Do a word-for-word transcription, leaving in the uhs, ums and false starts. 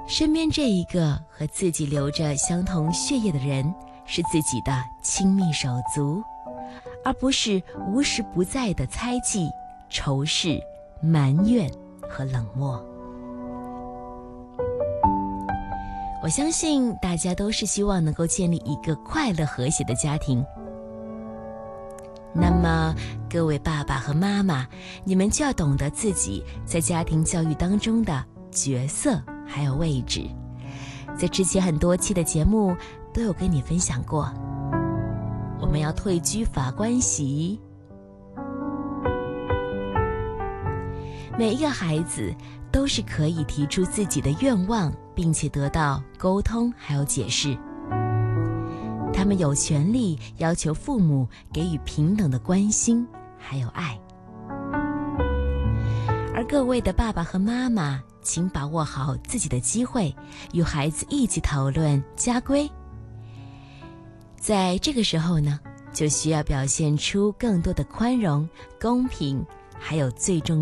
身边这一个和自己流着相同血液的人是自己的亲密手足，而不是无时不在的猜忌、仇视、埋怨和冷漠。我相信大家都是希望能够建立一个快乐和谐的家庭。那么各位爸爸和妈妈，你们就要懂得自己在家庭教育当中的角色还有位置。在之前很多期的节目都有跟你分享过，我们要退居法官席。每一个孩子都是可以提出自己的愿望，并且得到沟通还有解释。他们有权利要求父母给予平等的关心还有爱。而各位的爸爸和妈妈，请把握好自己的机会，与孩子一起讨论家规。在这个时候呢，就需要表现出更多的宽容、公平，还有最重